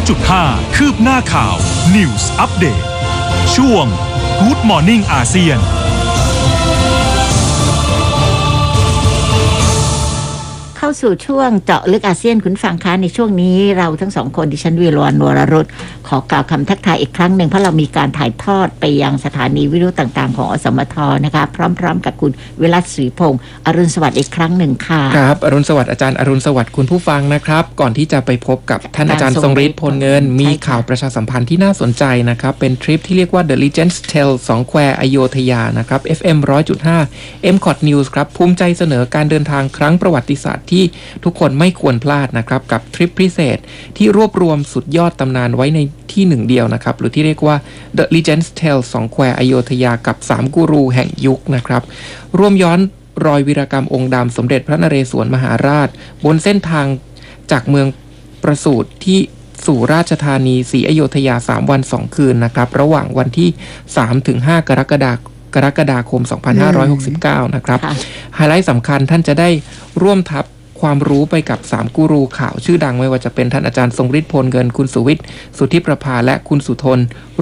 100.5 คืบหน้าข่าว News Update ช่วง Good Morning อาเซียนเข้าสู่ช่วงเจาะลึกอาเซียนคุณฟังคะในช่วงนี้เราทั้งสองคนดิฉันวีรวรรณ วรรุตขอกล่าวคำทักทายอีกครั้งหนึ่งเพราะเรามีการถ่ายทอดไปยังสถานีวิทยุต่างๆของอสมทนะคะพร้อมๆกับคุณวิรัตศรีพงษ์อรุณสวัสดิ์อีกครั้งหนึ่งค่ะครับอรุณสวัสดิ์อาจารย์อรุณสวัสดิ์คุณผู้ฟังนะครับก่อนที่จะไปพบกับท่านอาจารย์ทรงฤทธิ์พลเงินมีข่าวประชาสัมพันธ์ที่น่าสนใจนะครับเป็นทริปที่เรียกว่า The Legends Tale 2 แควอโยธยานะครับ FM 100.5 MCOT News ครับภูมิใจเสนอการเดินทางครั้งประวัติศาสตร์ที่ทุกคนไม่ควรพลาดนะครับกับทริปพิเศษที่รวบรวมสุดยอดตำนานไว้ในที่หนึ่งเดียวนะครับหรือที่เรียกว่า The Legends Tale 2 แควอโยธยากับ3กูรูแห่งยุคนะครับร่วมย้อนรอยวีรกรรมองค์ดำสมเด็จพระนเรศวรมหาราชบนเส้นทางจากเมืองประสูติที่สู่ราชธานีศรีอโยธยา3 วัน 2 คืนนะครับระหว่างวันที่ 3-5 กรกฎาคม 2569 นะครับไฮไลท์สำคัญท่านจะได้ร่วมทับความรู้ไปกับ3กูรูข่าวชื่อดังไม่ว่าจะเป็นท่านอาจารย์ทรงฤทธิ์พลเงินคุณสุวิทย์สุทธิประภาและคุณสุทน